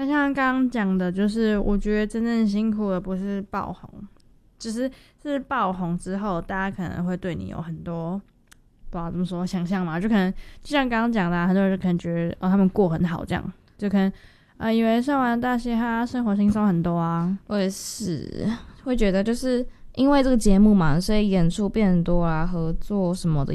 那像刚刚讲的，就是我觉得真正辛苦的不是爆红，是爆红之后，大家可能会对你有很多不知道怎么说想象嘛，就可能就像刚刚讲的、很多人可能觉得他们过很好这样，就可能以为上完大嘻哈生活轻松很多啊。 我也是会觉得就是因为这个节目嘛，所以演出变多啦，合作什么的